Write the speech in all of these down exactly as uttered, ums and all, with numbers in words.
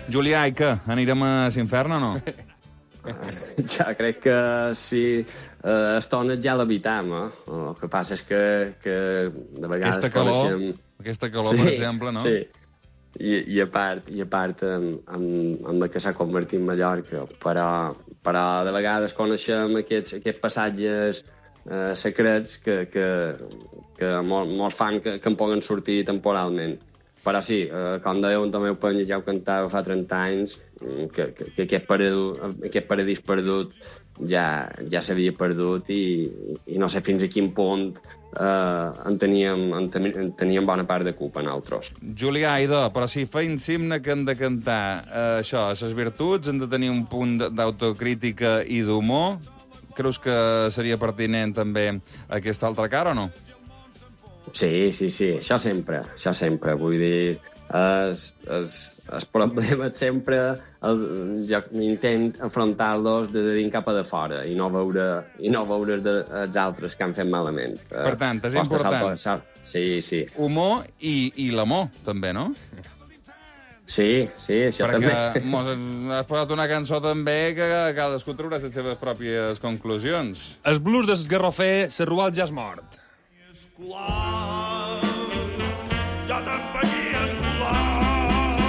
Julià, i què? Anirem a l'Infern o no? Ja crec que sí, eh, estones ja l'habitam, eh? El que passa és que, que de vegades aquesta calor, coneixem... aquesta calor, sí, per exemple, no? Sí, I, i a part, i a part en, en, en la que s'ha convertit en Mallorca, però, però de vegades coneixem aquests, aquests passatges eh, secrets que, que, que mos, mos fan que, que en puguen sortir temporalment. Però sí, eh, com dèieu, en el meu penya ja ho cantava fa trenta anys, que, que, que aquest, paradís, aquest paradís perdut ja, ja s'havia perdut i, i no sé fins a quin punt eh, en, teníem, en, ten, en teníem bona part de culpa nosaltres. Julià, idò, però si feim himne que hem de cantar eh, això, les virtuts, hem de tenir un punt d'autocrítica i d'humor. Creus que seria pertinent també aquesta altra cara o no? Sí, sí, sí, això sempre, això sempre. Vull dir, els, els, els problemes sempre el, jo intent afrontar-los de dins cap a de fora i no veure, i no veure de, els altres que han fet malament. Per tant, és Costa important. Sal, sal, sí, sí. Humor i, i l'amor, també, no? Sí, sí, això Perquè també. Perquè mos has posat una cançó també que cadascú traurà les seves pròpies conclusions. El blues d'Esgarrofer, Serrual ja és mort. Escolar, ja tan pequí escolar,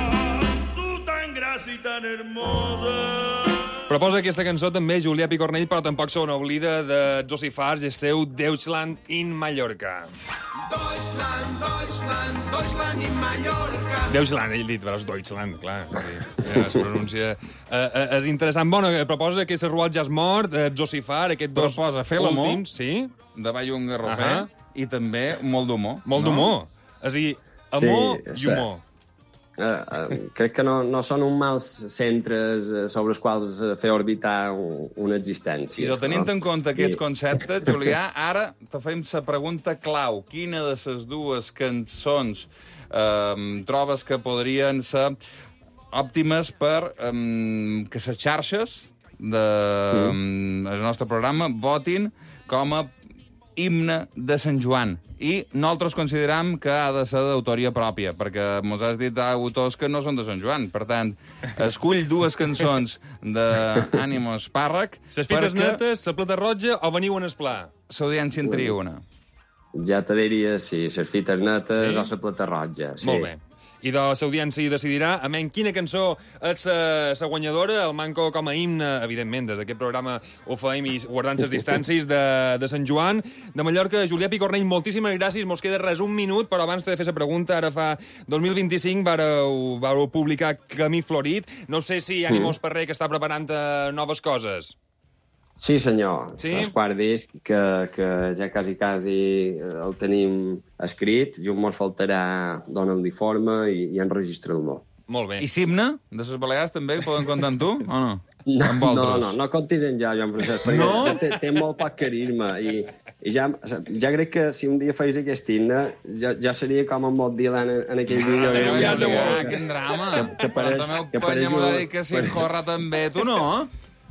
tu tan gràcia i tan hermosa. Proposa aquesta cançó també Julià Picornell, però tampoc se n'oblida de Josie Farge, el seu Deutschland in Mallorca. Deutschland, Deutschland, Deutschland in Mallorca. Deutschland, ell dit, veus, Deutschland, clar. Sí, ja, es pronuncia... Uh, uh, és interessant. Bueno, proposa que Serrual ja és mort, uh, Josie Farge, aquests dos proposa fer l'amor últims, sí? Davall un garrofer, uh -huh. i també molt d'humor. Molt no? d'humor. És a dir, amor sí, i humor. Uh, uh, crec que no, no són un mals centres sobre els quals fer orbitar un, una existència. I tenint no? en compte aquests I... conceptes, Julià, ara te fem la pregunta clau. Quina de les dues cançons eh, trobes que podrien ser òptimes per eh, que les xarxes del mm. el nostre programa votin com a himne de Sant Joan? I nosaltres consideram que ha de ser d'autoria pròpia, perquè mos has dit autors que no són de Sant Joan. Per tant, escull dues cançons d'Ànimos Pàrrec. Les fites netes, la plata roja o veniu en esplà? L'audiència en tria una. Ja te diria, sí, les fites netes sí? o la plata roja. Sí. Molt bé. I de l'audiència hi decidirà, a menys quina cançó és la guanyadora, el manco com a himne, evidentment, des d'aquest programa ho feim i guardant les distàncies de, de Sant Joan. De Mallorca, Julià Picornell, moltíssimes gràcies. Mos queda res un minut, però abans de fer la pregunta, ara fa dos mil vint-i-cinc vareu, vareu publicar Camí Florit. No sé si Ànimos Pàrrec està preparant noves coses. Sí, senyor. Sí? El quart disc, que, que ja quasi, quasi el tenim escrit, just mos faltarà donar-li forma i, i enregistrar-lo. Molt bé. I l'himne de les Balears també poden comptar amb tu, o no? No, amb no, no, no comptis en jo, Joan Francesc, perquè no? té, té molt poc carisma i, i ja, ja crec que si un dia feis aquest himne, ja, ja seria com en Bob Dylan en, en aquell vídeo. Ah, ja, ja, ja, quin drama. Que, que pareix, Però també que el penya pareix m'ha un- dit que si corre també, tu no?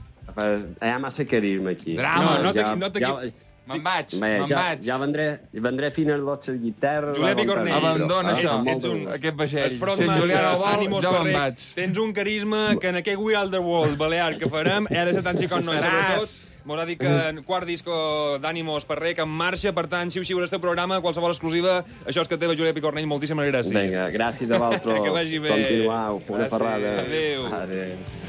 Hi ha massa carisma aquí. Drama. No, no ja, t'equi- no t'equi- Me'n vaig, Bé, me'n ja, vaig. ja vendré, vendré fines les guitarres... Julià la Picornell. guitarra, Abandona però, això, ah, molt ets un- de gust. aquest vaixell. El frontman Si en Julià no vol, d'Ànimos jo me'n Pàrrec. vaig. Tens un carisma que en aquest We Are the World balear que farem ha de ser tan xicot, no, i Seràs. sobretot mos ha dit que en quart disco d'Ànimos Pàrrec en marxa, per tant, si us este programa, qualsevol exclusiva, això és que teva, Julià Picornell, moltíssimes gràcies. Vinga, gràcies a vosaltres. Que vagi bé. Continuau, una Gràcies. ferrada. Adéu. Adéu.